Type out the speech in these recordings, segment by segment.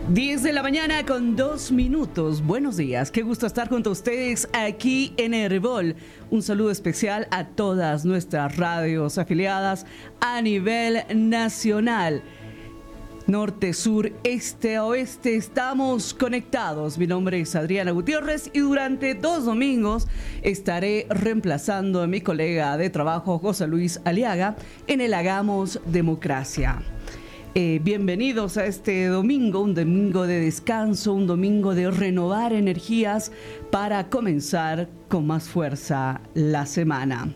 10 de la mañana con 2 minutos. Buenos días, qué gusto estar junto a ustedes aquí en Herbol. Un saludo especial a todas nuestras radios afiliadas a nivel nacional. Norte, sur, este, oeste, estamos conectados. Mi nombre es Adriana Gutiérrez y durante 2 domingos estaré reemplazando a mi colega de trabajo, José Luis Aliaga, en el Hagamos Democracia. Bienvenidos a este domingo, un domingo de descanso, un domingo de renovar energías para comenzar con más fuerza la semana.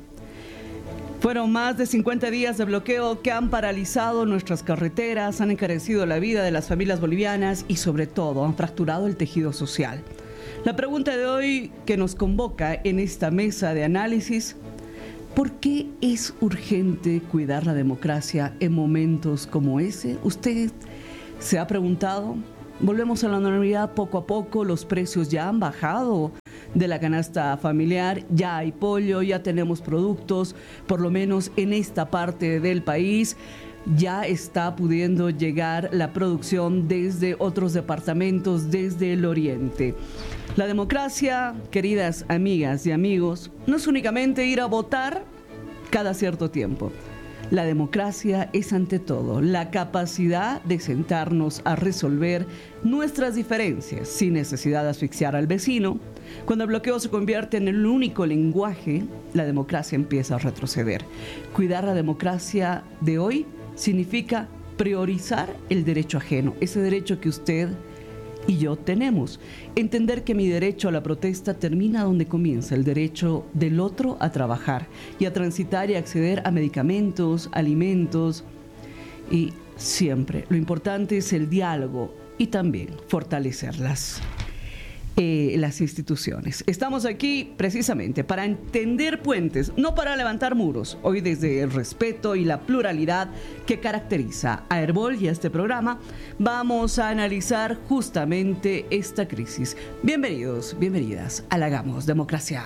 Fueron más de 50 días de bloqueo que han paralizado nuestras carreteras, han encarecido la vida de las familias bolivianas y sobre todo han fracturado el tejido social. La pregunta de hoy que nos convoca en esta mesa de análisis: ¿por qué es urgente cuidar la democracia en momentos como ese? ¿Usted se ha preguntado? Volvemos a la normalidad poco a poco, los precios ya han bajado de la canasta familiar, ya hay pollo, ya tenemos productos, por lo menos en esta parte del país. Ya está pudiendo llegar la producción desde otros departamentos, desde el oriente. La democracia, queridas amigas y amigos, no es únicamente ir a votar cada cierto tiempo. La democracia es ante todo la capacidad de sentarnos a resolver nuestras diferencias sin necesidad de asfixiar al vecino. Cuando el bloqueo se convierte en el único lenguaje, la democracia empieza a retroceder. Cuidar la democracia de hoy significa priorizar el derecho ajeno, ese derecho que usted y yo tenemos. Entender que mi derecho a la protesta termina donde comienza el derecho del otro a trabajar y a transitar y acceder a medicamentos, alimentos. Y siempre lo importante es el diálogo y también fortalecer las instituciones. Estamos aquí precisamente para entender puentes, no para levantar muros. Hoy, desde el respeto y la pluralidad que caracteriza a Herbol y a este programa, vamos a analizar justamente esta crisis. Bienvenidos, bienvenidas al Hagamos Democracia.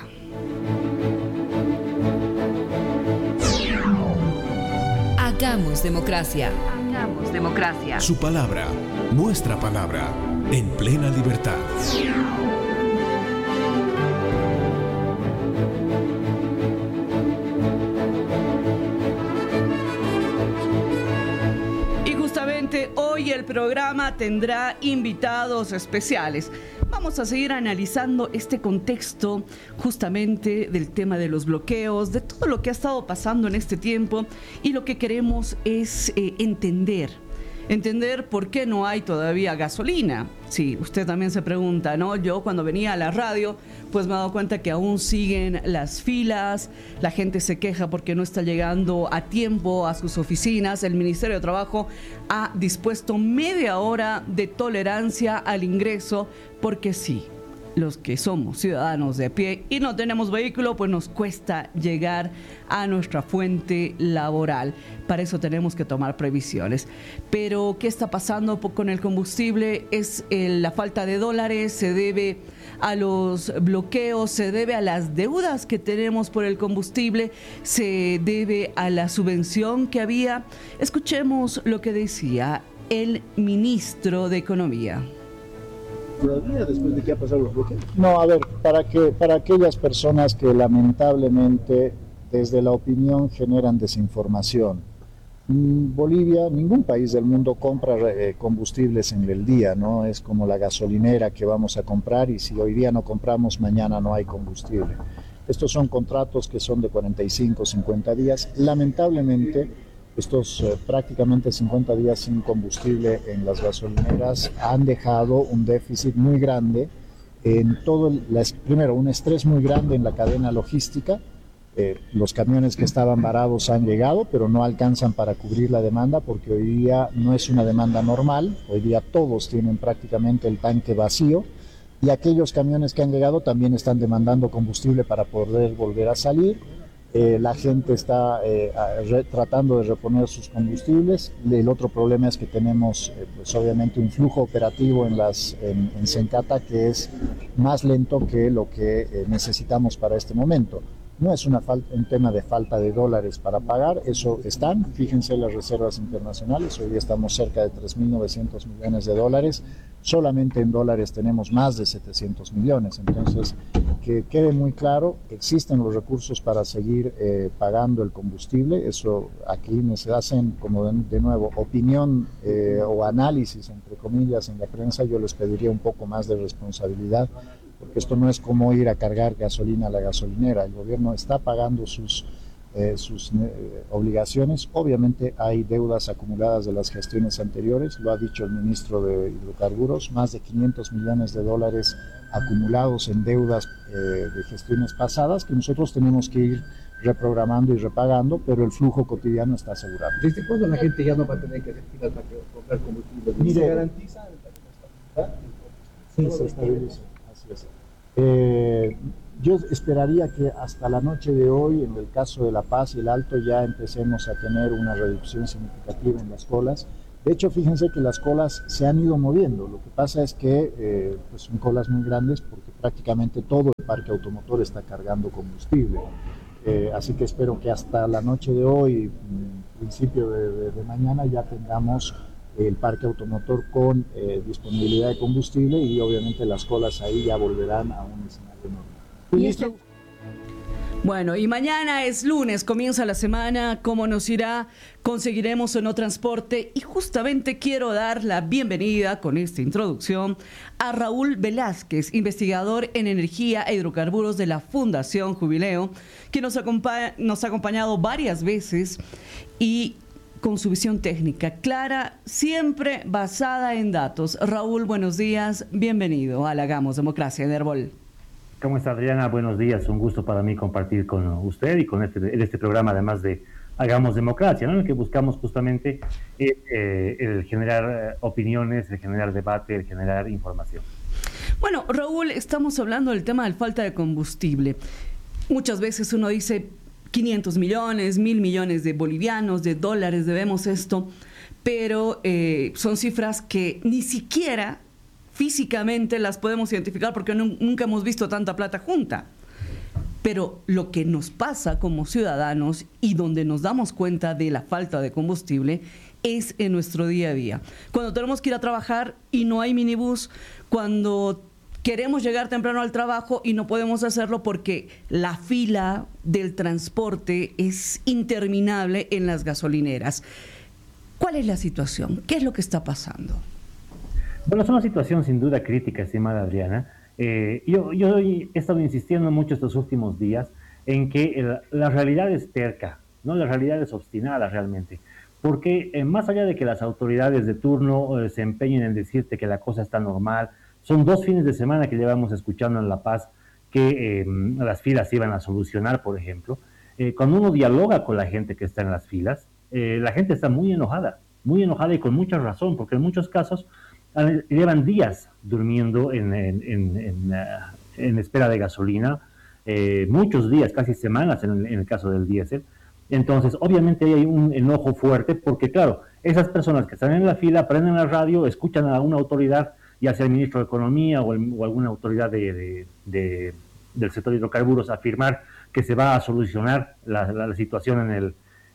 Hagamos Democracia. Hagamos Democracia. Su palabra, nuestra palabra, en plena libertad. Y justamente hoy el programa tendrá invitados especiales. Vamos a seguir analizando este contexto justamente del tema de los bloqueos, de todo lo que ha estado pasando en este tiempo, y lo que queremos es entender por qué no hay todavía gasolina. Sí, usted también se pregunta, ¿no? Yo cuando venía a la radio, pues me he dado cuenta que aún siguen las filas, la gente se queja porque no está llegando a tiempo a sus oficinas. El Ministerio de Trabajo ha dispuesto media hora de tolerancia al ingreso, porque sí, los que somos ciudadanos de a pie y no tenemos vehículo, pues nos cuesta llegar a nuestra fuente laboral. Para eso tenemos que tomar previsiones. Pero, ¿qué está pasando con el combustible? Es la falta de dólares, se debe a los bloqueos, se debe a las deudas que tenemos por el combustible, se debe a la subvención que había. Escuchemos lo que decía el ministro de Economía. ¿Todavía después de que ha pasado los bloqueos? No, a ver, para aquellas personas que lamentablemente desde la opinión generan desinformación. Bolivia, ningún país del mundo compra combustibles en el día, ¿no? Es como la gasolinera que vamos a comprar, y si hoy día no compramos, mañana no hay combustible. Estos son contratos que son de 45, 50 días. Lamentablemente, estos prácticamente 50 días sin combustible en las gasolineras han dejado un déficit muy grande en todo, primero un estrés muy grande en la cadena logística. Los camiones que estaban varados han llegado, pero no alcanzan para cubrir la demanda, porque hoy día no es una demanda normal. Hoy día todos tienen prácticamente el tanque vacío, y aquellos camiones que han llegado también están demandando combustible para poder volver a salir. La gente está tratando de reponer sus combustibles. El otro problema es que tenemos pues obviamente un flujo operativo en Sencata que es más lento que lo que necesitamos para este momento. No es un tema de falta de dólares para pagar, eso están. Fíjense las reservas internacionales, hoy día estamos cerca de 3.900 millones de dólares. solamente en dólares tenemos más de 700 millones. Entonces, que quede muy claro, existen los recursos para seguir pagando el combustible. Eso aquí se hacen, como de nuevo, opinión o análisis, entre comillas, en la prensa. Yo les pediría un poco más de responsabilidad, porque esto no es como ir a cargar gasolina a la gasolinera. El gobierno está pagando sus obligaciones. Obviamente hay deudas acumuladas de las gestiones anteriores, lo ha dicho el ministro de Hidrocarburos, más de 500 millones de dólares acumulados en deudas de gestiones pasadas que nosotros tenemos que ir reprogramando y repagando, pero el flujo cotidiano está asegurado. ¿Desde cuándo la gente ya no va a tener que hacer filas para comprar combustible? Mire, ¿Se garantiza la estabilidad? Sí, se estabiliza, así es. Yo esperaría que hasta la noche de hoy, en el caso de La Paz y el Alto, ya empecemos a tener una reducción significativa en las colas. De hecho, fíjense que las colas se han ido moviendo. Lo que pasa es que pues son colas muy grandes porque prácticamente todo el parque automotor está cargando combustible. Así que espero que hasta la noche de hoy, principio de mañana, ya tengamos el parque automotor con disponibilidad de combustible y obviamente las colas ahí ya volverán a un escenario normal. Bueno, y mañana es lunes, comienza la semana, ¿cómo nos irá? ¿Conseguiremos o no transporte? Y justamente quiero dar la bienvenida con esta introducción a Raúl Velázquez, investigador en energía e hidrocarburos de la Fundación Jubileo, que nos ha acompañado varias veces y con su visión técnica clara, siempre basada en datos. Raúl, buenos días, bienvenido a la Hagamos Democracia en Herbol. ¿Cómo está, Adriana? Buenos días, un gusto para mí compartir con usted y con este programa, además de Hagamos Democracia, ¿no? En el que buscamos justamente el generar opiniones, el generar debate, el generar información. Bueno, Raúl, estamos hablando del tema de la falta de combustible. Muchas veces uno dice 500 millones, 1.000 millones de bolivianos, de dólares, debemos esto, pero son cifras que ni siquiera físicamente las podemos identificar porque nunca hemos visto tanta plata junta. Pero lo que nos pasa como ciudadanos y donde nos damos cuenta de la falta de combustible es en nuestro día a día. Cuando tenemos que ir a trabajar y no hay minibús, cuando queremos llegar temprano al trabajo y no podemos hacerlo porque la fila del transporte es interminable en las gasolineras. ¿Cuál es la situación? ¿Qué es lo que está pasando? Bueno, es una situación sin duda crítica, estimada Adriana. Yo he estado insistiendo mucho estos últimos días en que la realidad es terca, ¿no? La realidad es obstinada realmente, porque más allá de que las autoridades de turno se empeñen en decirte que la cosa está normal, son 2 fines de semana que llevamos escuchando en La Paz que las filas se iban a solucionar, por ejemplo. Cuando uno dialoga con la gente que está en las filas, la gente está muy enojada y con mucha razón, porque en muchos casos llevan días durmiendo en espera de gasolina, muchos días, casi semanas en el caso del diésel. Entonces, obviamente hay un enojo fuerte porque, claro, esas personas que están en la fila prenden la radio, escuchan a una autoridad, ya sea el ministro de Economía o alguna autoridad del sector de hidrocarburos, afirmar que se va a solucionar la situación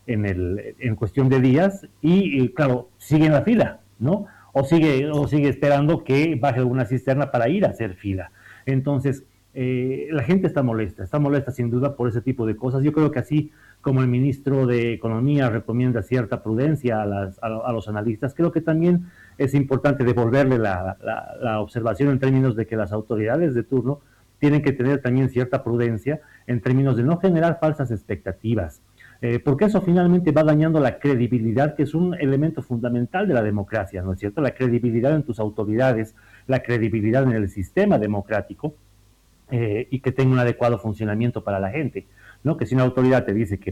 en cuestión de días y, claro, siguen la fila, ¿no? O sigue esperando que baje alguna cisterna para ir a hacer fila. Entonces, la gente está molesta sin duda por ese tipo de cosas. Yo creo que así como el ministro de Economía recomienda cierta prudencia a los analistas, creo que también es importante devolverle la observación en términos de que las autoridades de turno tienen que tener también cierta prudencia en términos de no generar falsas expectativas. Porque eso finalmente va dañando la credibilidad, que es un elemento fundamental de la democracia, ¿no es cierto? La credibilidad en tus autoridades, la credibilidad en el sistema democrático y que tenga un adecuado funcionamiento para la gente, ¿no? Que si una autoridad te dice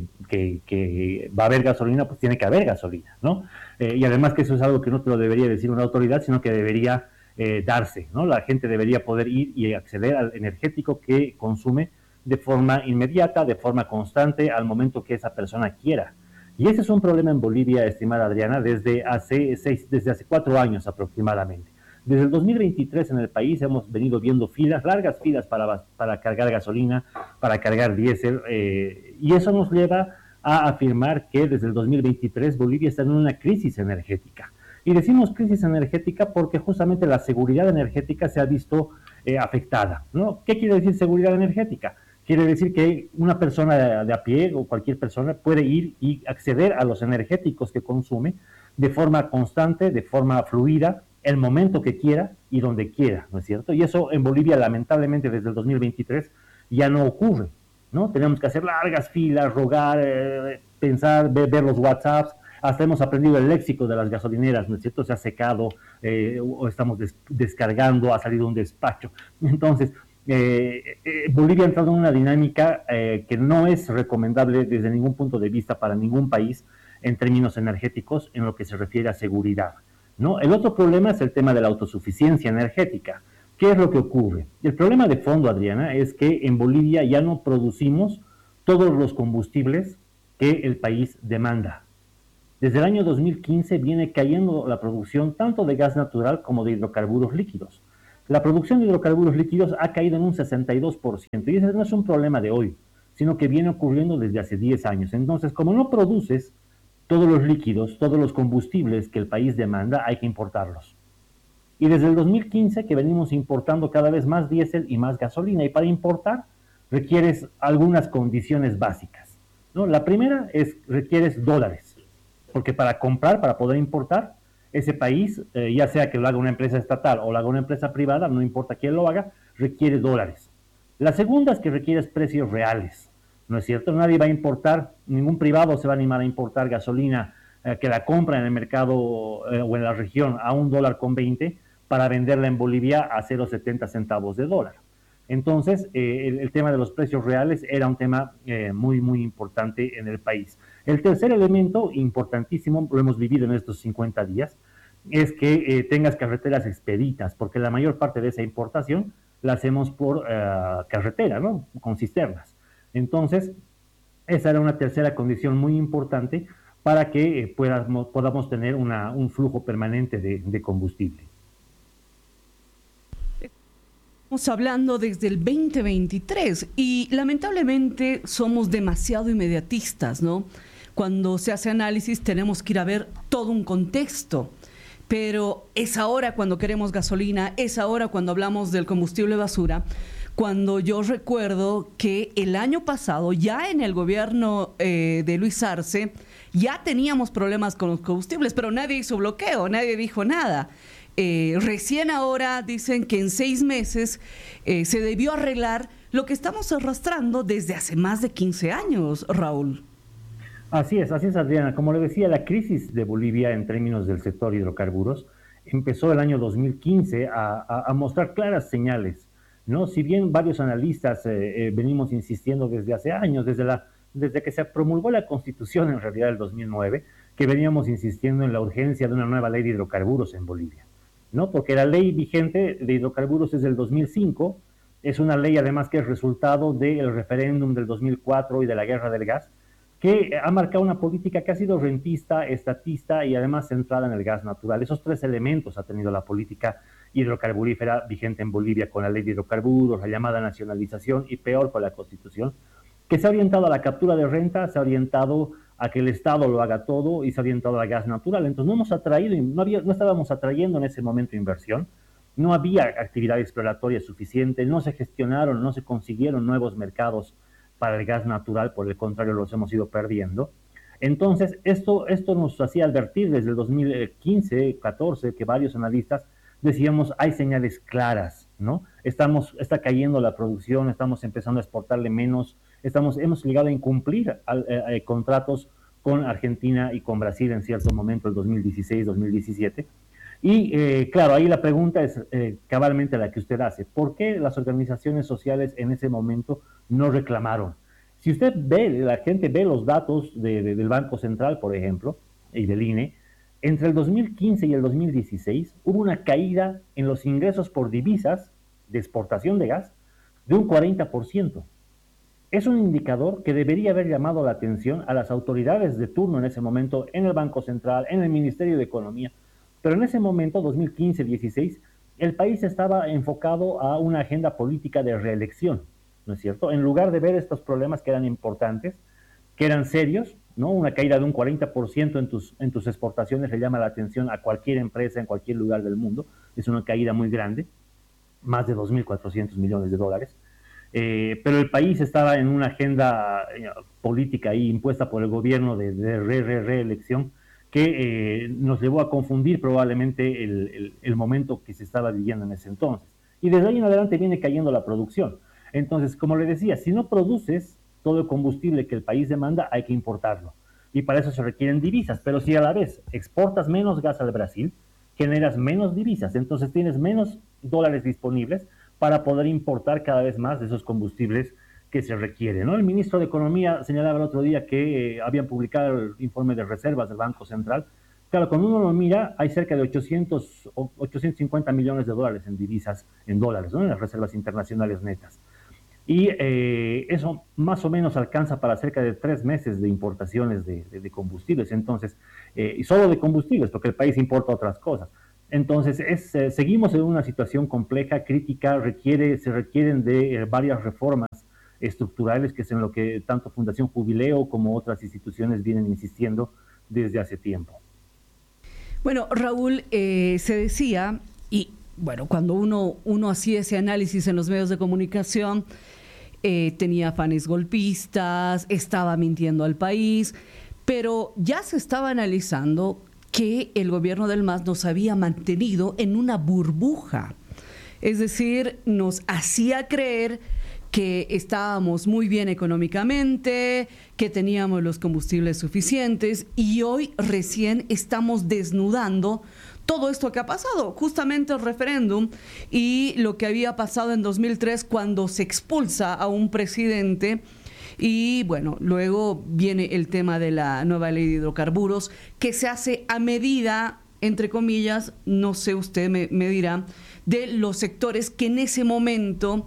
que va a haber gasolina, pues tiene que haber gasolina, ¿no? Y además que eso es algo que no te lo debería decir una autoridad, sino que debería darse, ¿no? La gente debería poder ir y acceder al energético que consume de forma inmediata, de forma constante, al momento que esa persona quiera. Y ese es un problema en Bolivia, estimada Adriana, desde hace 4 años aproximadamente. Desde el 2023 en el país hemos venido viendo largas filas para cargar gasolina, para cargar diésel, y eso nos lleva a afirmar que desde el 2023 Bolivia está en una crisis energética. Y decimos crisis energética porque justamente la seguridad energética se ha visto afectada, ¿no? ¿Qué quiere decir seguridad energética? Quiere decir que una persona de a pie o cualquier persona puede ir y acceder a los energéticos que consume de forma constante, de forma fluida, el momento que quiera y donde quiera, ¿no es cierto? Y eso en Bolivia, lamentablemente, desde el 2023 ya no ocurre, ¿no? Tenemos que hacer largas filas, rogar, pensar, ver los WhatsApps. Hasta hemos aprendido el léxico de las gasolineras, ¿no es cierto? Se ha secado o estamos descargando, ha salido un despacho. Entonces, Bolivia ha entrado en una dinámica que no es recomendable desde ningún punto de vista para ningún país en términos energéticos en lo que se refiere a seguridad, ¿no? El otro problema es el tema de la autosuficiencia energética. ¿Qué es lo que ocurre? El problema de fondo, Adriana, es que en Bolivia ya no producimos todos los combustibles que el país demanda. Desde el año 2015 viene cayendo la producción tanto de gas natural como de hidrocarburos líquidos. La producción de hidrocarburos líquidos ha caído en un 62%, y ese no es un problema de hoy, sino que viene ocurriendo desde hace 10 años. Entonces, como no produces todos los líquidos, todos los combustibles que el país demanda, hay que importarlos. Y desde el 2015 que venimos importando cada vez más diésel y más gasolina, y para importar requieres algunas condiciones básicas, ¿no? La primera es requieres dólares, porque para comprar, para poder importar, ese país, ya sea que lo haga una empresa estatal o lo haga una empresa privada, no importa quién lo haga, requiere dólares. La segunda es que requieres precios reales, ¿no es cierto? Nadie va a importar, ningún privado se va a animar a importar gasolina que la compra en el mercado o en la región a $1.20 para venderla en Bolivia a 0,70 centavos de dólar. Entonces, el tema de los precios reales era un tema muy, muy importante en el país. El tercer elemento, importantísimo, lo hemos vivido en estos 50 días, es que tengas carreteras expeditas, porque la mayor parte de esa importación la hacemos por carretera, ¿no? Con cisternas. Entonces, esa era una tercera condición muy importante para que podamos tener un flujo permanente de combustible. Estamos hablando desde el 2023 y lamentablemente somos demasiado inmediatistas, ¿no? Cuando se hace análisis tenemos que ir a ver todo un contexto, pero es ahora cuando queremos gasolina, es ahora cuando hablamos del combustible basura, cuando yo recuerdo que el año pasado, ya en el gobierno de Luis Arce, ya teníamos problemas con los combustibles, pero nadie hizo bloqueo, nadie dijo nada. Recién ahora dicen que en 6 meses se debió arreglar lo que estamos arrastrando desde hace más de 15 años, Raúl. Así es, Adriana. Como le decía, la crisis de Bolivia en términos del sector hidrocarburos empezó el año 2015 a mostrar claras señales, ¿no? Si bien varios analistas venimos insistiendo desde hace años, desde que se promulgó la Constitución en realidad del 2009, que veníamos insistiendo en la urgencia de una nueva ley de hidrocarburos en Bolivia, ¿no? Porque la ley vigente de hidrocarburos es del 2005, es una ley además que es resultado del referéndum del 2004 y de la guerra del gas, que ha marcado una política que ha sido rentista, estatista y además centrada en el gas natural. Esos 3 elementos ha tenido la política hidrocarburífera vigente en Bolivia con la ley de hidrocarburos, la llamada nacionalización y peor con la Constitución, que se ha orientado a la captura de renta, se ha orientado a que el Estado lo haga todo y se ha orientado al gas natural. Entonces no estábamos atrayendo en ese momento inversión, no había actividad exploratoria suficiente, no se gestionaron, no se consiguieron nuevos mercados para el gas natural, por el contrario los hemos ido perdiendo. Entonces esto nos hacía advertir desde el 2015-14 que varios analistas decíamos hay señales claras, ¿no? Está cayendo la producción, estamos empezando a exportarle menos, hemos llegado a incumplir contratos con Argentina y con Brasil en cierto momento, el 2016-2017. Y claro, ahí la pregunta es cabalmente la que usted hace. ¿Por qué las organizaciones sociales en ese momento no reclamaron? Si usted la gente ve los datos del Banco Central, por ejemplo, y del INE, entre el 2015 y el 2016 hubo una caída en los ingresos por divisas de exportación de gas de un 40%. Es un indicador que debería haber llamado la atención a las autoridades de turno en ese momento, en el Banco Central, en el Ministerio de Economía. Pero en ese momento, 2015-16, el país estaba enfocado a una agenda política de reelección, ¿no es cierto? En lugar de ver estos problemas que eran importantes, que eran serios, ¿no? Una caída de un 40% en tus exportaciones le llama la atención a cualquier empresa en cualquier lugar del mundo. Es una caída muy grande, más de 2.400 millones de dólares. Pero el país estaba en una agenda política ahí impuesta por el gobierno de reelección que nos llevó a confundir probablemente el momento que se estaba viviendo en ese entonces. Y desde ahí en adelante viene cayendo la producción. Entonces, como le decía, si no produces todo el combustible que el país demanda, hay que importarlo. Y para eso se requieren divisas. Pero si a la vez exportas menos gas al Brasil, generas menos divisas. Entonces tienes menos dólares disponibles para poder importar cada vez más de esos combustibles que se requieren, ¿no? El ministro de Economía señalaba el otro día que habían publicado el informe de reservas del Banco Central. Claro, cuando uno lo mira, hay cerca de 850 millones de dólares en divisas, en dólares, ¿no? En las reservas internacionales netas. Y eso más o menos alcanza para cerca de 3 meses de importaciones de combustibles. Entonces, y solo de combustibles, porque el país importa otras cosas. Entonces, seguimos en una situación compleja, crítica, se requieren de varias reformas estructurales, que es en lo que tanto Fundación Jubileo como otras instituciones vienen insistiendo desde hace tiempo. Bueno, Raúl, se decía, y bueno, cuando uno hacía ese análisis en los medios de comunicación, tenía afanes golpistas, estaba mintiendo al país, pero ya se estaba analizando que el gobierno del MAS nos había mantenido en una burbuja. Es decir, nos hacía creer que estábamos muy bien económicamente, que teníamos los combustibles suficientes, y hoy recién estamos desnudando todo esto que ha pasado, justamente el referéndum y lo que había pasado en 2003 cuando se expulsa a un presidente. Y bueno, luego viene el tema de la nueva ley de hidrocarburos, que se hace a medida, entre comillas, no sé, usted me dirá, de los sectores que en ese momento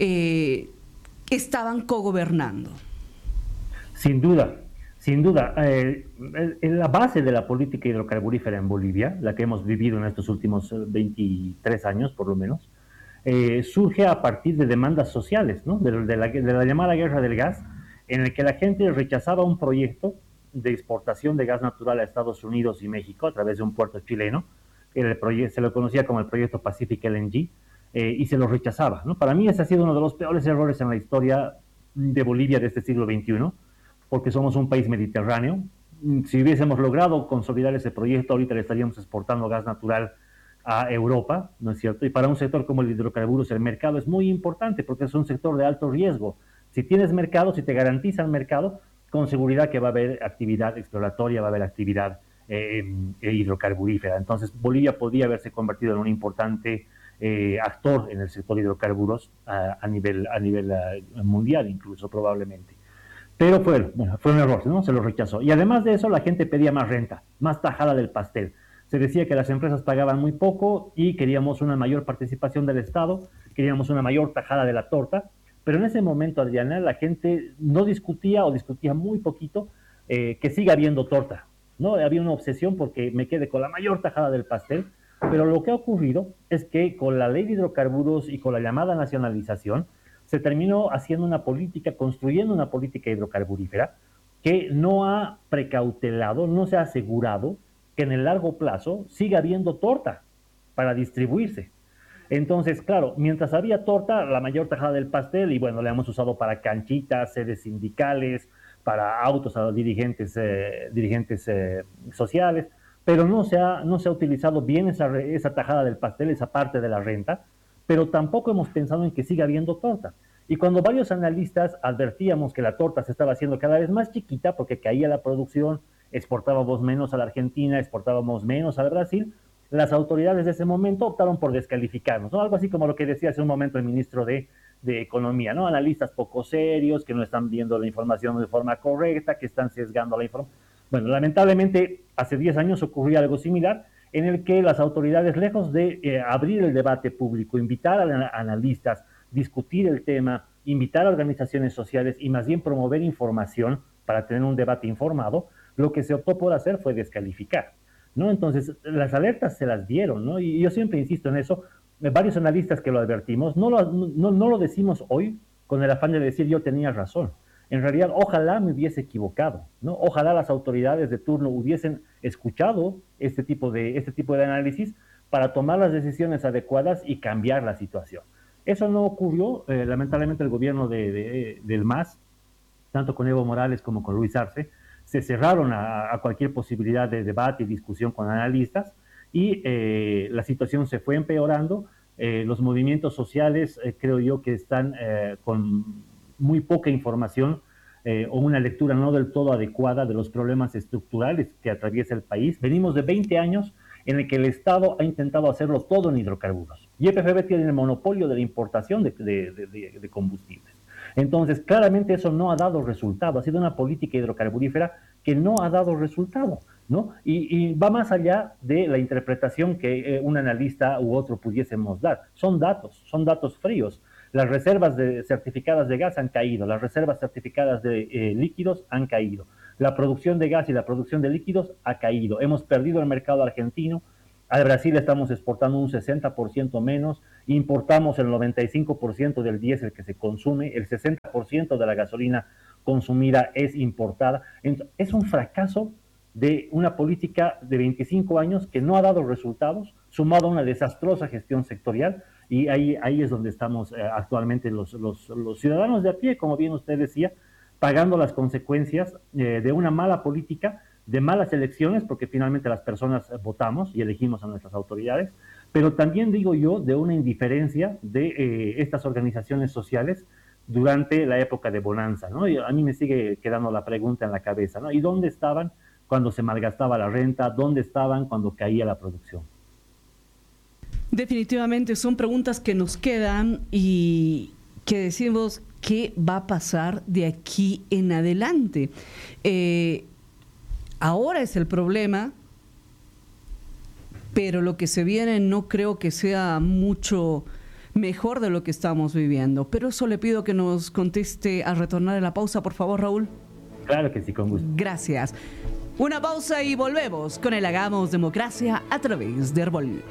estaban cogobernando. Sin duda. La base de la política hidrocarburífera en Bolivia, la que hemos vivido en estos últimos 23 años por lo menos, surge a partir de demandas sociales, ¿no? de la llamada guerra del gas, en el que la gente rechazaba un proyecto de exportación de gas natural a Estados Unidos y México a través de un puerto chileno. Se lo conocía como el proyecto Pacific LNG, y se lo rechazaba, ¿no? Para mí ese ha sido uno de los peores errores en la historia de Bolivia de este siglo XXI, porque somos un país mediterráneo. Si hubiésemos logrado consolidar ese proyecto, ahorita le estaríamos exportando gas natural a Europa, ¿no es cierto? Y para un sector como el hidrocarburos, el mercado es muy importante porque es un sector de alto riesgo. Si tienes mercado, si te garantiza el mercado, con seguridad que va a haber actividad exploratoria, va a haber actividad hidrocarburífera. Entonces, Bolivia podría haberse convertido en un importante actor en el sector hidrocarburos a nivel mundial, incluso probablemente. Pero fue un error, ¿no? Se lo rechazó. Y además de eso, la gente pedía más renta, más tajada del pastel. Se decía que las empresas pagaban muy poco y queríamos una mayor participación del Estado, queríamos una mayor tajada de la torta. Pero en ese momento, Adriana, la gente no discutía o discutía muy poquito que siga habiendo torta, ¿no? Había una obsesión porque me quede con la mayor tajada del pastel. Pero lo que ha ocurrido es que con la ley de hidrocarburos y con la llamada nacionalización, se terminó haciendo una política, construyendo una política hidrocarburífera que no ha precautelado, no se ha asegurado que en el largo plazo siga habiendo torta para distribuirse. Entonces, claro, mientras había torta, la mayor tajada del pastel, y bueno, la hemos usado para canchitas, sedes sindicales, para autos a los dirigentes sociales, pero no se ha utilizado bien esa tajada del pastel, esa parte de la renta, pero tampoco hemos pensado en que siga habiendo torta. Y cuando varios analistas advertíamos que la torta se estaba haciendo cada vez más chiquita porque caía la producción, exportábamos menos a la Argentina, exportábamos menos al Brasil, las autoridades de ese momento optaron por descalificarnos, ¿no? Algo así como lo que decía hace un momento el ministro de Economía, ¿no? Analistas poco serios, que no están viendo la información de forma correcta, que están sesgando la información. Bueno, lamentablemente, hace 10 años ocurrió algo similar, en el que las autoridades, lejos de abrir el debate público, invitar a analistas, discutir el tema, invitar a organizaciones sociales y más bien promover información para tener un debate informado, lo que se optó por hacer fue descalificar, ¿no? Entonces, las alertas se las dieron, ¿no? Y yo siempre insisto en eso, varios analistas que lo advertimos, no lo decimos hoy con el afán de decir yo tenía razón. En realidad, ojalá me hubiese equivocado, ¿no? Ojalá las autoridades de turno hubiesen escuchado este tipo de análisis para tomar las decisiones adecuadas y cambiar la situación. Eso no ocurrió. Lamentablemente el gobierno del MAS, tanto con Evo Morales como con Luis Arce, se cerraron a cualquier posibilidad de debate y discusión con analistas, y la situación se fue empeorando. Los movimientos sociales creo yo que están con muy poca información o una lectura no del todo adecuada de los problemas estructurales que atraviesa el país. Venimos de 20 años en el que el Estado ha intentado hacerlo todo en hidrocarburos. YPFB tiene el monopolio de la importación de combustibles. Entonces, claramente eso no ha dado resultado. Ha sido una política hidrocarburífera que no ha dado resultado, ¿no? Y va más allá de la interpretación que un analista u otro pudiésemos dar. Son datos fríos. Las reservas certificadas de gas han caído, las reservas certificadas de líquidos han caído. La producción de gas y la producción de líquidos ha caído. Hemos perdido el mercado argentino. Al Brasil estamos exportando un 60% menos. Importamos el 95% del diésel que se consume. El 60% de la gasolina consumida es importada. Entonces, es un fracaso de una política de 25 años que no ha dado resultados, sumado a una desastrosa gestión sectorial. Y ahí es donde estamos actualmente los ciudadanos de a pie, como bien usted decía, pagando las consecuencias de una mala política, de malas elecciones, porque finalmente las personas votamos y elegimos a nuestras autoridades, pero también digo yo de una indiferencia de estas organizaciones sociales durante la época de bonanza, ¿no? Y a mí me sigue quedando la pregunta en la cabeza, ¿no? ¿Y dónde estaban cuando se malgastaba la renta? ¿Dónde estaban cuando caía la producción? Definitivamente son preguntas que nos quedan y que decimos qué va a pasar de aquí en adelante. Ahora es el problema, pero lo que se viene no creo que sea mucho mejor de lo que estamos viviendo. Pero eso le pido que nos conteste al retornar de la pausa, por favor, Raúl. Claro que sí, con gusto. Gracias. Una pausa y volvemos con el Hagamos Democracia a través de Herbol.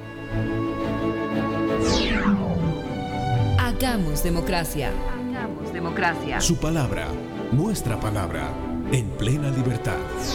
Hagamos democracia. Hagamos democracia. Su palabra, nuestra palabra, en plena libertad.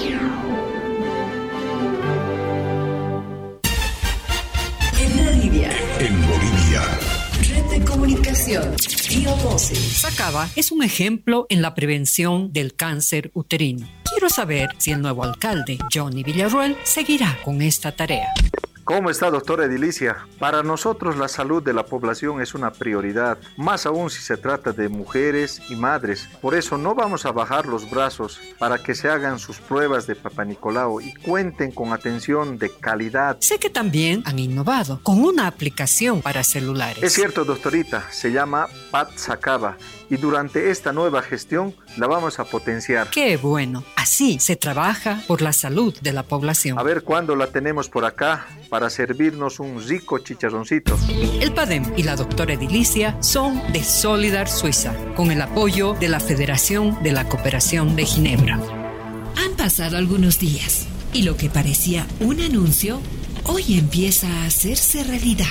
En Bolivia. En Bolivia. Red de comunicación. Biovoces. Sacaba es un ejemplo en la prevención del cáncer uterino. Quiero saber si el nuevo alcalde, Johnny Villarroel, seguirá con esta tarea. ¿Cómo está, doctora Edilicia? Para nosotros la salud de la población es una prioridad, más aún si se trata de mujeres y madres. Por eso no vamos a bajar los brazos para que se hagan sus pruebas de Papá Nicolau y cuenten con atención de calidad. Sé que también han innovado con una aplicación para celulares. Es cierto, doctorita, se llama Pat Sacaba y durante esta nueva gestión la vamos a potenciar. ¡Qué bueno! Así se trabaja por la salud de la población. A ver cuándo la tenemos por acá para servirnos un rico chicharroncito. El PADEM y la doctora Edilicia son de Solidar Suiza, con el apoyo de la Federación de la Cooperación de Ginebra. Han pasado algunos días y lo que parecía un anuncio hoy empieza a hacerse realidad.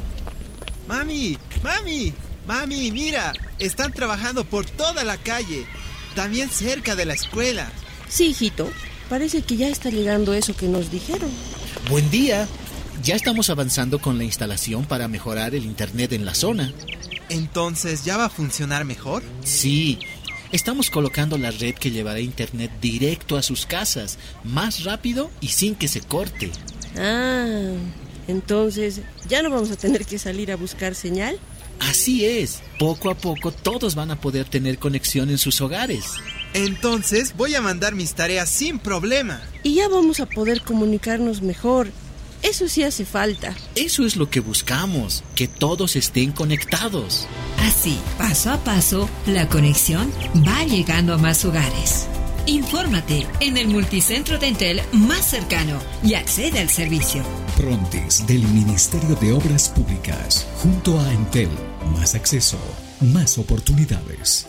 ¡Mami! ¡Mami! ¡Mami, mira! Están trabajando por toda la calle, también cerca de la escuela. Sí, hijito. Parece que ya está llegando eso que nos dijeron. Buen día. Ya estamos avanzando con la instalación para mejorar el internet en la zona. ¿Entonces ya va a funcionar mejor? Sí. Estamos colocando la red que llevará internet directo a sus casas, más rápido y sin que se corte. Ah, entonces, ¿ya no vamos a tener que salir a buscar señal? Así es. Poco a poco todos van a poder tener conexión en sus hogares. Entonces voy a mandar mis tareas sin problema. Y ya vamos a poder comunicarnos mejor. Eso sí hace falta. Eso es lo que buscamos, que todos estén conectados. Así, paso a paso, la conexión va llegando a más hogares. Infórmate en el multicentro de Entel más cercano y accede al servicio. Prontis del Ministerio de Obras Públicas. Junto a Entel, más acceso, más oportunidades.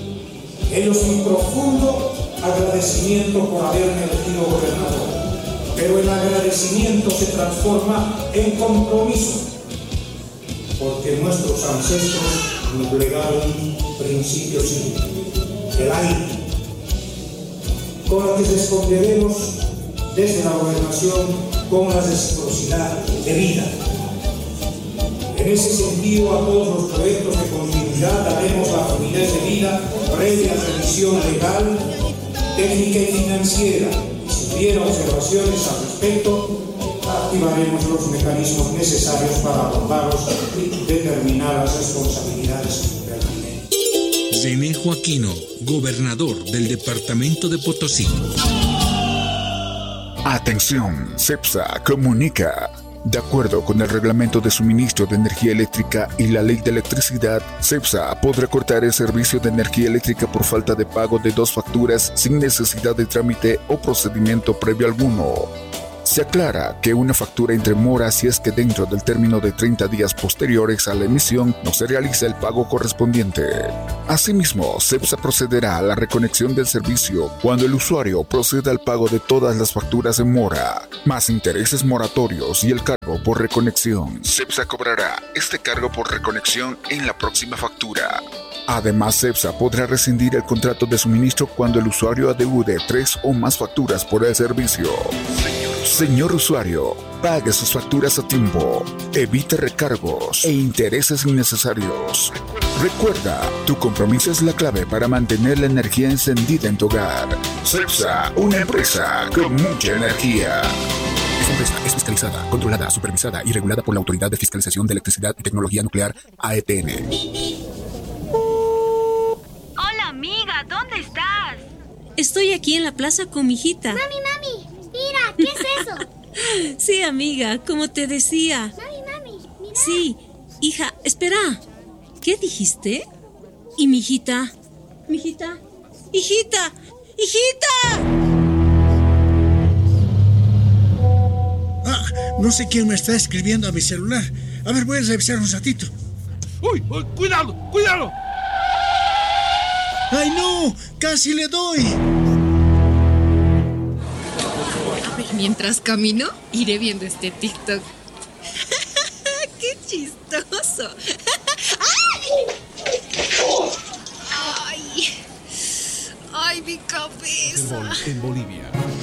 Ellos un profundo agradecimiento por haberme elegido gobernador. pero el agradecimiento se transforma en compromiso, porque nuestros ancestros nos legaron principios simples, el aire, con lo que responderemos desde la gobernación con la reciprocidad de vida. En ese sentido, a todos los proyectos de continuidad daremos la fluidez de vida previa revisión legal, técnica y financiera. Si hubiera observaciones al respecto, activaremos los mecanismos necesarios para abordarlos y determinar las responsabilidades pertinentes. René Joaquino, gobernador del departamento de Potosí. Atención, CEPSA comunica. De acuerdo con el Reglamento de Suministro de Energía Eléctrica y la Ley de Electricidad, CEPSA podrá cortar el servicio de energía eléctrica por falta de pago de 2 facturas sin necesidad de trámite o procedimiento previo alguno. Se aclara que una factura entre mora si es que dentro del término de 30 días posteriores a la emisión no se realiza el pago correspondiente. Asimismo, CEPSA procederá a la reconexión del servicio cuando el usuario proceda al pago de todas las facturas en mora, más intereses moratorios y el cargo por reconexión. CEPSA cobrará este cargo por reconexión en la próxima factura. Además, CEPSA podrá rescindir el contrato de suministro cuando el usuario adeude 3 o más facturas por el servicio. Señor usuario, pague sus facturas a tiempo, evite recargos e intereses innecesarios. Recuerda, tu compromiso es la clave para mantener la energía encendida en tu hogar. CEPSA, una empresa con mucha energía. Esta empresa es fiscalizada, controlada, supervisada y regulada por la Autoridad de Fiscalización de Electricidad y Tecnología Nuclear, AETN. Hola amiga, ¿dónde estás? Estoy aquí en la plaza con mi hijita. Mami, mira, ¿qué es eso? Sí, amiga, como te decía. Mami, mira. Sí, hija, espera. ¿Qué dijiste? ¿Y mi hijita? ¿Mi hijita? ¡Hijita! ¡Hijita! No sé quién me está escribiendo a mi celular. A ver, voy a revisar un ratito. ¡Uy! ¡Cuidado! ¡Cuidado! ¡Ay, no! ¡Casi le doy! A ver, mientras camino, iré viendo este TikTok. ¡Qué chistoso! ¡Ay! ¡Ay, mi cabeza! En Bolivia.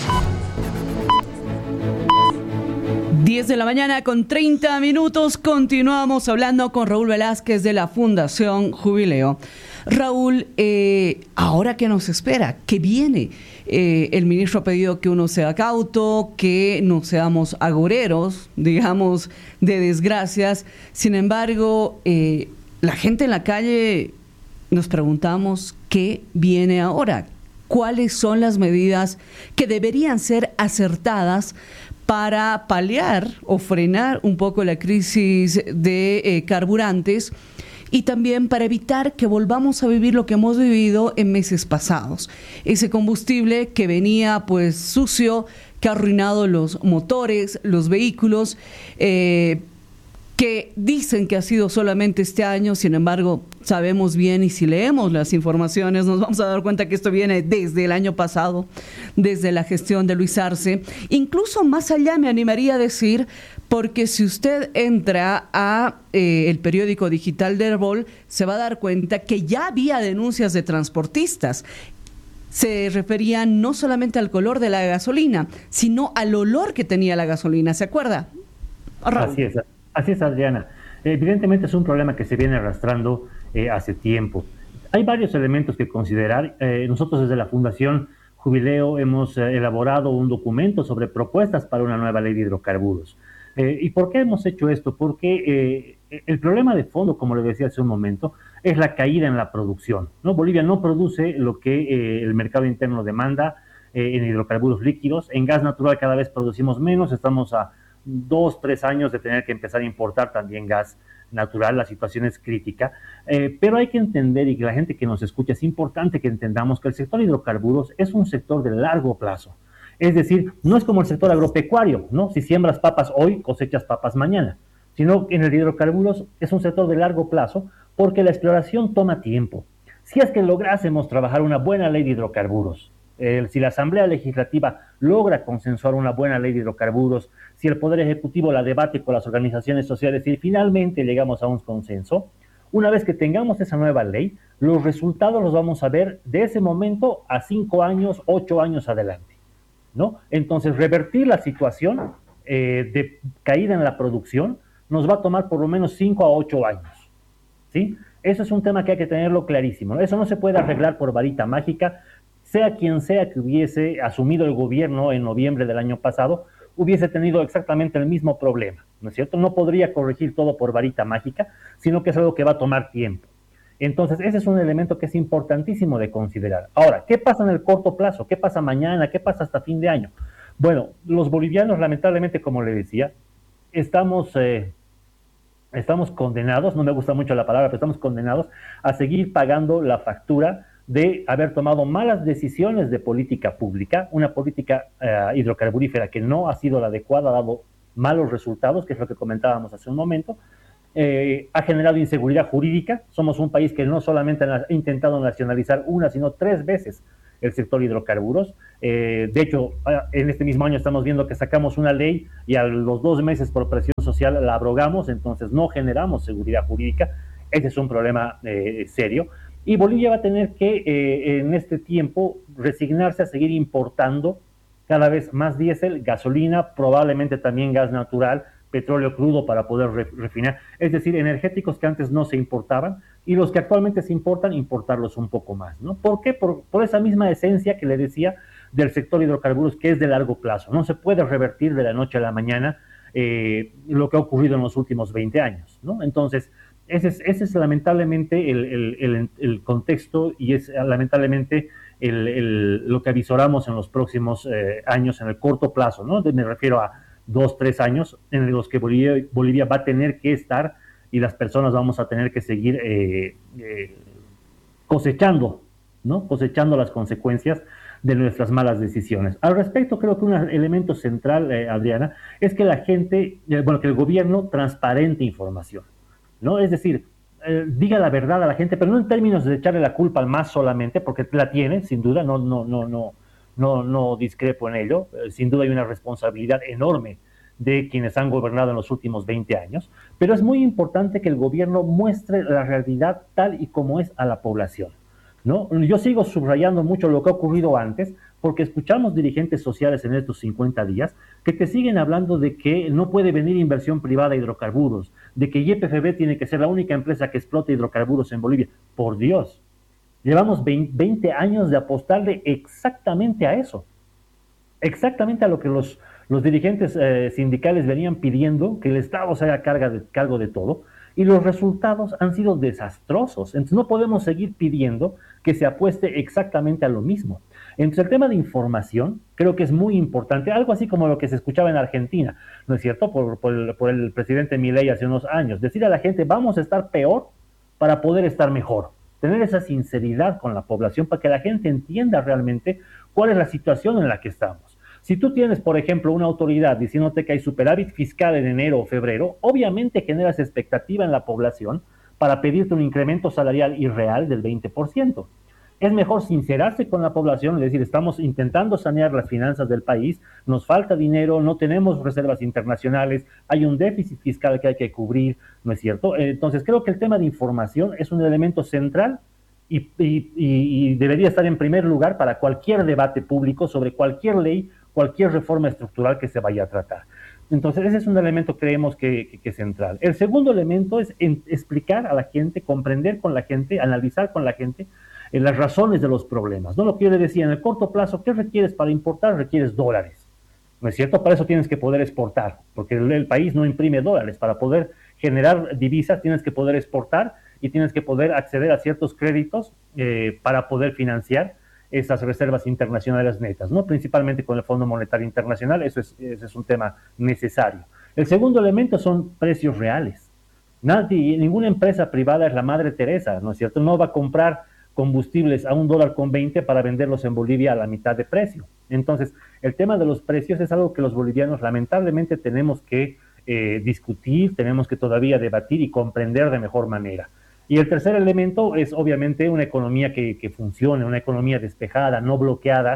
10 de la mañana con 30 minutos. Continuamos hablando con Raúl Velázquez de la Fundación Jubileo. Raúl, ¿ahora qué nos espera? ¿Qué viene? El ministro ha pedido que uno sea cauto, que no seamos agoreros, digamos, de desgracias. Sin embargo, la gente en la calle nos preguntamos qué viene ahora. ¿Cuáles son las medidas que deberían ser acertadas para paliar o frenar un poco la crisis de carburantes y también para evitar que volvamos a vivir lo que hemos vivido en meses pasados? Ese combustible que venía pues sucio, que ha arruinado los motores, los vehículos, que dicen que ha sido solamente este año. Sin embargo, sabemos bien, y si leemos las informaciones nos vamos a dar cuenta que esto viene desde el año pasado, desde la gestión de Luis Arce, incluso más allá, me animaría a decir, porque si usted entra a el periódico digital de Herbol, se va a dar cuenta que ya había denuncias de transportistas. Se referían no solamente al color de la gasolina, sino al olor que tenía la gasolina. ¿Se acuerda, Raúl? Así es, Adriana. Evidentemente es un problema que se viene arrastrando hace tiempo. Hay varios elementos que considerar. Nosotros desde la Fundación Jubileo hemos elaborado un documento sobre propuestas para una nueva ley de hidrocarburos. ¿Y por qué hemos hecho esto? Porque el problema de fondo, como le decía hace un momento, es la caída en la producción, ¿no? Bolivia no produce lo que el mercado interno demanda en hidrocarburos líquidos. En gas natural cada vez producimos menos, estamos a 2-3 años de tener que empezar a importar también gas natural. La situación es crítica, pero hay que entender, y que la gente que nos escucha, es importante que entendamos que el sector de hidrocarburos es un sector de largo plazo. Es decir, no es como el sector agropecuario, ¿no? Si siembras papas hoy, cosechas papas mañana, sino que en el hidrocarburos es un sector de largo plazo porque la exploración toma tiempo. Si es que lográsemos trabajar una buena ley de hidrocarburos Si la Asamblea Legislativa logra consensuar una buena ley de hidrocarburos, si el Poder Ejecutivo la debate con las organizaciones sociales y finalmente llegamos a un consenso, una vez que tengamos esa nueva ley, los resultados los vamos a ver de ese momento a 5 años, 8 años adelante, ¿no? Entonces, revertir la situación de caída en la producción nos va a tomar por lo menos 5 a 8 años, ¿sí? Eso es un tema que hay que tenerlo clarísimo, ¿no? Eso no se puede arreglar por varita mágica, sea quien sea que hubiese asumido el gobierno en noviembre del año pasado, hubiese tenido exactamente el mismo problema, ¿no es cierto? No podría corregir todo por varita mágica, sino que es algo que va a tomar tiempo. Entonces, ese es un elemento que es importantísimo de considerar. Ahora, ¿qué pasa en el corto plazo? ¿Qué pasa mañana? ¿Qué pasa hasta fin de año? Bueno, los bolivianos, lamentablemente, como le decía, estamos condenados, no me gusta mucho la palabra, pero estamos condenados a seguir pagando la factura de haber tomado malas decisiones de política pública, una política hidrocarburífera que no ha sido la adecuada, ha dado malos resultados, que es lo que comentábamos hace un momento, ha generado inseguridad jurídica. Somos un país que no solamente ha intentado nacionalizar una, sino 3 veces el sector hidrocarburos. De hecho, en este mismo año estamos viendo que sacamos una ley y a los 2 meses por presión social la abrogamos, entonces no generamos seguridad jurídica. Ese es un problema serio. Y Bolivia va a tener que, en este tiempo, resignarse a seguir importando cada vez más diésel, gasolina, probablemente también gas natural, petróleo crudo para poder refinar. Es decir, energéticos que antes no se importaban y los que actualmente se importan, importarlos un poco más, ¿no? ¿Por qué? Por esa misma esencia que le decía del sector hidrocarburos, que es de largo plazo. No se puede revertir de la noche a la mañana lo que ha ocurrido en los últimos 20 años, ¿no? Entonces, ese es lamentablemente el contexto y es lamentablemente lo que avisoramos en los próximos años, en el corto plazo, ¿no? Me refiero a 2, 3 años en los que Bolivia va a tener que estar y las personas vamos a tener que seguir cosechando, ¿no? Cosechando las consecuencias de nuestras malas decisiones. Al respecto, creo que un elemento central, Adriana, es que la gente, que el gobierno transparente información, ¿no? Es decir, diga la verdad a la gente, pero no en términos de echarle la culpa al MAS solamente, porque la tiene, sin duda, no discrepo en ello. Sin duda hay una responsabilidad enorme de quienes han gobernado en los últimos 20 años, pero es muy importante que el gobierno muestre la realidad tal y como es a la población, ¿no? Yo sigo subrayando mucho lo que ha ocurrido antes, porque escuchamos dirigentes sociales en estos 50 días que te siguen hablando de que no puede venir inversión privada a hidrocarburos, de que YPFB tiene que ser la única empresa que explote hidrocarburos en Bolivia. Por Dios, llevamos 20 años de apostarle exactamente a eso, exactamente a lo que los dirigentes sindicales venían pidiendo, que el Estado se haga cargo de todo, y los resultados han sido desastrosos. Entonces no podemos seguir pidiendo que se apueste exactamente a lo mismo. Entonces el tema de información creo que es muy importante, algo así como lo que se escuchaba en Argentina, ¿no es cierto? Por el presidente Milei hace unos años, decir a la gente vamos a estar peor para poder estar mejor, tener esa sinceridad con la población para que la gente entienda realmente cuál es la situación en la que estamos. Si tú tienes, por ejemplo, una autoridad diciéndote que hay superávit fiscal en enero o febrero, obviamente generas expectativa en la población para pedirte un incremento salarial irreal del 20%. Es mejor sincerarse con la población y decir, estamos intentando sanear las finanzas del país, nos falta dinero, no tenemos reservas internacionales, hay un déficit fiscal que hay que cubrir, ¿no es cierto? Entonces creo que el tema de información es un elemento central y debería estar en primer lugar para cualquier debate público sobre cualquier ley, cualquier reforma estructural que se vaya a tratar. Entonces ese es un elemento, creemos, que es central. El segundo elemento es explicar a la gente, comprender con la gente, analizar con la gente las razones de los problemas, ¿no? Lo que yo le decía, en el corto plazo, ¿qué requieres para importar? Requieres dólares, ¿no es cierto? Para eso tienes que poder exportar, porque el país no imprime dólares. Para poder generar divisas tienes que poder exportar y tienes que poder acceder a ciertos créditos para poder financiar esas reservas internacionales netas, ¿no? Principalmente con el Fondo Monetario Internacional, ese es un tema necesario. El segundo elemento son precios reales. Ninguna empresa privada es la Madre Teresa, ¿no es cierto? No va a comprar combustibles a $1.20 para venderlos en Bolivia a la mitad de precio. Entonces, el tema de los precios es algo que los bolivianos lamentablemente tenemos que discutir, tenemos que todavía debatir y comprender de mejor manera. Y el tercer elemento es obviamente una economía que funcione, una economía despejada, no bloqueada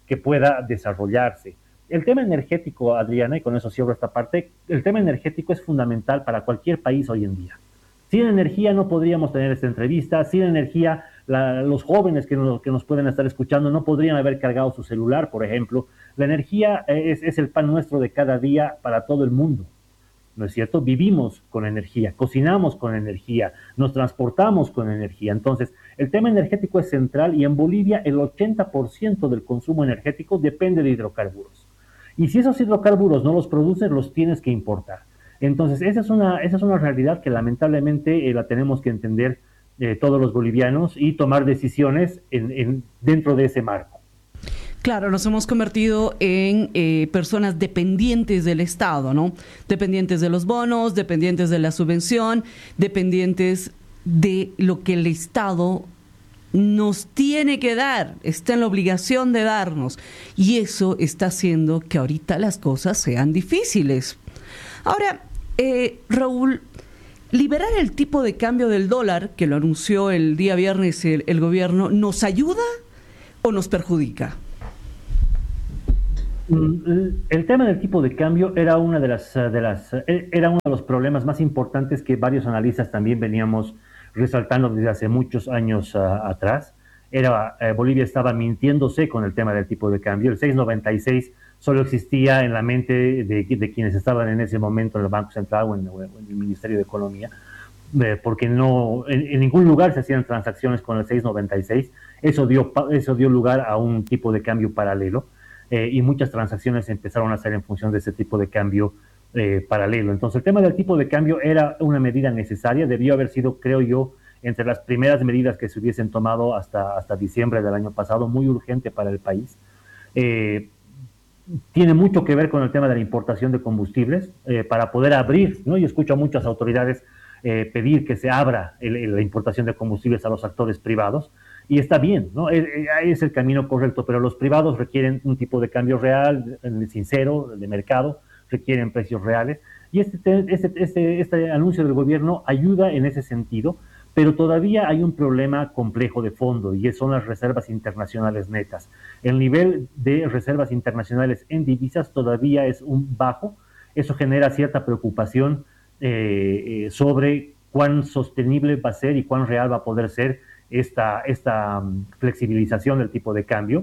que pueda desarrollarse. El tema energético, Adriana, y con eso cierro esta parte, el tema energético es fundamental para cualquier país hoy en día. Sin energía no podríamos tener esta entrevista, sin energía los jóvenes que nos pueden estar escuchando no podrían haber cargado su celular, por ejemplo. La energía es el pan nuestro de cada día para todo el mundo, ¿no es cierto? Vivimos con energía, cocinamos con energía, nos transportamos con energía. Entonces, el tema energético es central y en Bolivia el 80% del consumo energético depende de hidrocarburos. Y si esos hidrocarburos no los produces, los tienes que importar. Entonces, esa es una realidad que lamentablemente la tenemos que entender todos los bolivianos y tomar decisiones dentro de ese marco. Claro, nos hemos convertido en personas dependientes del Estado, ¿no? Dependientes de los bonos, dependientes de la subvención, dependientes de lo que el Estado nos tiene que dar, está en la obligación de darnos. Y eso está haciendo que ahorita las cosas sean difíciles. Ahora, Raúl, liberar el tipo de cambio del dólar, que lo anunció el día viernes el gobierno, ¿nos ayuda o nos perjudica? El tema del tipo de cambio era uno de los problemas más importantes que varios analistas también veníamos resaltando desde hace muchos años atrás. Bolivia estaba mintiéndose con el tema del tipo de cambio. El 6.96 solo existía en la mente de quienes estaban en ese momento en el Banco Central o en el Ministerio de Economía, porque en ningún lugar se hacían transacciones con el 6.96. Eso dio lugar a un tipo de cambio paralelo, y muchas transacciones se empezaron a hacer en función de ese tipo de cambio paralelo. Entonces, el tema del tipo de cambio era una medida necesaria, debió haber sido, creo yo, entre las primeras medidas que se hubiesen tomado hasta diciembre del año pasado, muy urgente para el país. Tiene mucho que ver con el tema de la importación de combustibles, para poder abrir, ¿no? Yo escucho a muchas autoridades pedir que se abra la importación de combustibles a los actores privados, y está bien, ¿no? Es el camino correcto, pero los privados requieren un tipo de cambio real, sincero, de mercado, requieren precios reales, y este anuncio del gobierno ayuda en ese sentido, pero todavía hay un problema complejo de fondo, y son las reservas internacionales netas. El nivel de reservas internacionales en divisas todavía es bajo. Eso genera cierta preocupación sobre cuán sostenible va a ser y cuán real va a poder ser esta flexibilización del tipo de cambio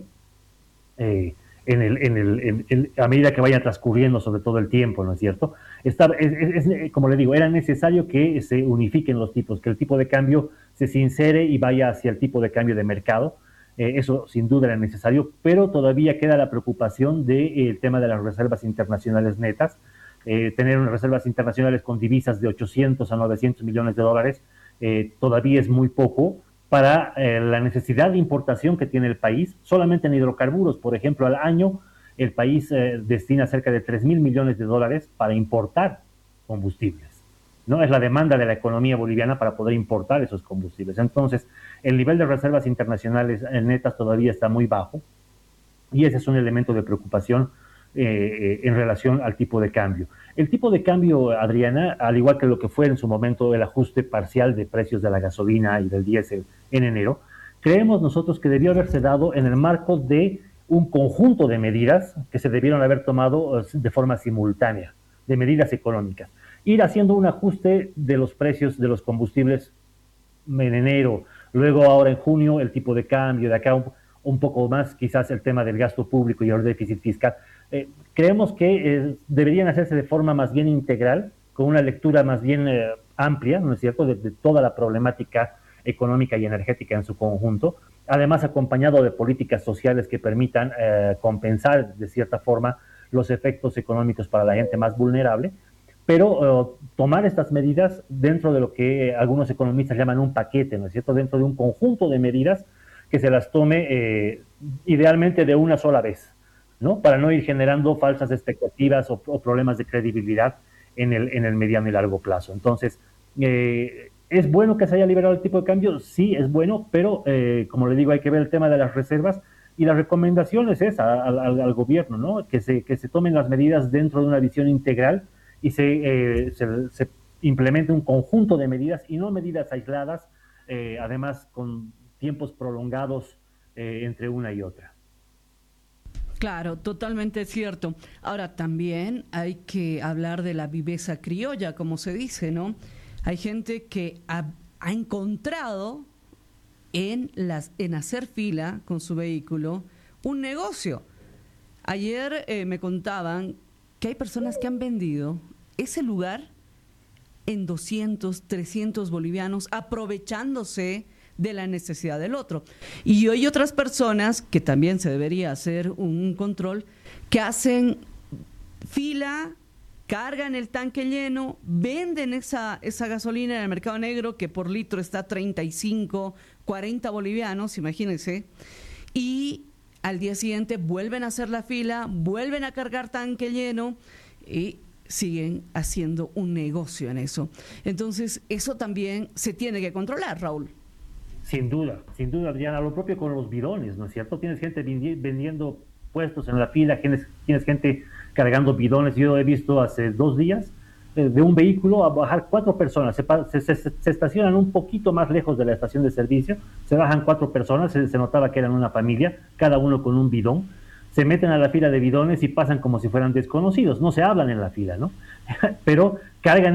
a medida que vaya transcurriendo sobre todo el tiempo, ¿no es cierto? Como le digo, era necesario que se unifiquen los tipos, que el tipo de cambio se sincere y vaya hacia el tipo de cambio de mercado. Eso sin duda era necesario, pero todavía queda la preocupación del tema de las reservas internacionales netas. Tener unas reservas internacionales con divisas de 800 a 900 millones de dólares todavía es muy poco para la necesidad de importación que tiene el país. Solamente en hidrocarburos, por ejemplo, al año el país destina cerca de 3.000 millones de dólares para importar combustibles, ¿no? Es la demanda de la economía boliviana para poder importar esos combustibles. Entonces, el nivel de reservas internacionales netas todavía está muy bajo, y ese es un elemento de preocupación en relación al tipo de cambio. El tipo de cambio, Adriana, al igual que lo que fue en su momento el ajuste parcial de precios de la gasolina y del diésel en enero, creemos nosotros que debió haberse dado en el marco de un conjunto de medidas que se debieron haber tomado de forma simultánea, de medidas económicas. Ir haciendo un ajuste de los precios de los combustibles en enero, luego ahora en junio el tipo de cambio, de acá un poco más quizás el tema del gasto público y el déficit fiscal. Creemos que deberían hacerse de forma más bien integral, con una lectura más bien amplia, ¿no es cierto?, de toda la problemática económica y energética en su conjunto, además acompañado de políticas sociales que permitan compensar de cierta forma los efectos económicos para la gente más vulnerable, pero tomar estas medidas dentro de lo que algunos economistas llaman un paquete, ¿no es cierto?, dentro de un conjunto de medidas que se las tome idealmente de una sola vez, ¿no? Para no ir generando falsas expectativas o problemas de credibilidad en el mediano y largo plazo. Entonces, ¿es bueno que se haya liberado el tipo de cambio? Sí, es bueno, pero como le digo, hay que ver el tema de las reservas, y la recomendación es esa al gobierno, ¿no? Que se tomen las medidas dentro de una visión integral y se implemente un conjunto de medidas y no medidas aisladas, además con tiempos prolongados entre una y otra. Claro, totalmente cierto. Ahora, también hay que hablar de la viveza criolla, como se dice, ¿no? Hay gente que ha encontrado en hacer fila con su vehículo un negocio. Ayer me contaban que hay personas que han vendido ese lugar en 200, 300 bolivianos, aprovechándose de la necesidad del otro. Y hay otras personas, que también se debería hacer un control, que hacen fila, cargan el tanque lleno, venden esa gasolina en el mercado negro, que por litro está 35, 40 bolivianos, imagínense, y al día siguiente vuelven a hacer la fila, vuelven a cargar tanque lleno y siguen haciendo un negocio en eso. Entonces, eso también se tiene que controlar, Raúl. Sin duda, Adriana, lo propio con los bidones, ¿no es cierto? Tienes gente vendiendo puestos en la fila, tienes gente cargando bidones. Yo he visto hace 2 días de un vehículo a bajar 4 personas, se estacionan un poquito más lejos de la estación de servicio, se bajan 4 personas, se notaba que eran una familia, cada uno con un bidón, se meten a la fila de bidones y pasan como si fueran desconocidos, no se hablan en la fila, ¿no? Pero cargan